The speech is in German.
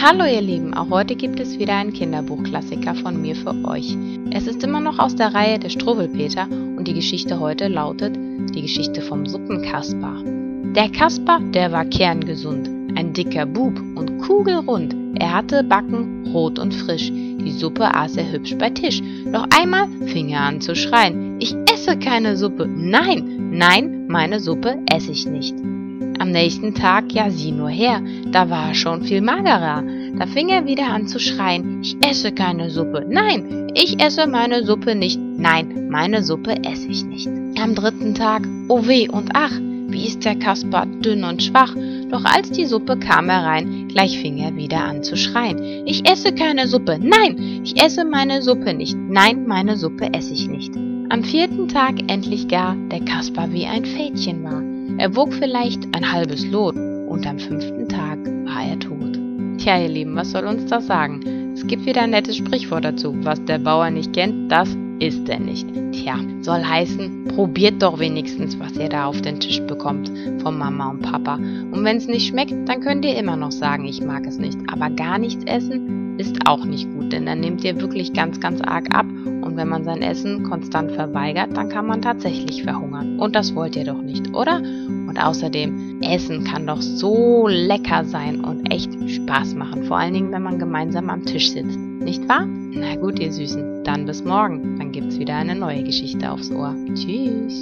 Hallo ihr Lieben, auch heute gibt es wieder einen Kinderbuchklassiker von mir für euch. Es ist immer noch aus der Reihe der Struwwelpeter und die Geschichte heute lautet die Geschichte vom Suppenkasper. Der Kasper, der war kerngesund, ein dicker Bub und kugelrund. Er hatte Backen rot und frisch, die Suppe aß er hübsch bei Tisch. Doch einmal fing er an zu schreien: Ich esse keine Suppe, nein, nein, meine Suppe esse ich nicht. Am nächsten Tag, ja sieh nur her, da war er schon viel magerer. Da fing er wieder an zu schreien: Ich esse keine Suppe, nein, ich esse meine Suppe nicht, nein, meine Suppe esse ich nicht. Am dritten Tag, oh weh und ach, wie ist der Kasper dünn und schwach. Doch als die Suppe kam herein, gleich fing er wieder an zu schreien: Ich esse keine Suppe, nein, ich esse meine Suppe nicht, nein, meine Suppe esse ich nicht. Am vierten Tag endlich gar der Kasper wie ein Fädchen war. Er wog vielleicht ein halbes Lot und am 5. Tag war er tot. Tja, ihr Lieben, was soll uns das sagen? Es gibt wieder ein nettes Sprichwort dazu: Was der Bauer nicht kennt, das isst er nicht. Tja, soll heißen, probiert doch wenigstens, was ihr da auf den Tisch bekommt von Mama und Papa. Und wenn es nicht schmeckt, dann könnt ihr immer noch sagen, ich mag es nicht. Aber gar nichts essen ist auch nicht gut, denn dann nehmt ihr wirklich ganz, ganz arg ab. Und wenn man sein Essen konstant verweigert, dann kann man tatsächlich verhungern. Und das wollt ihr doch nicht, oder? Und außerdem, Essen kann doch so lecker sein und echt Spaß machen. Vor allen Dingen, wenn man gemeinsam am Tisch sitzt. Nicht wahr? Na gut, ihr Süßen, dann bis morgen. Dann gibt's wieder eine neue Geschichte aufs Ohr. Tschüss.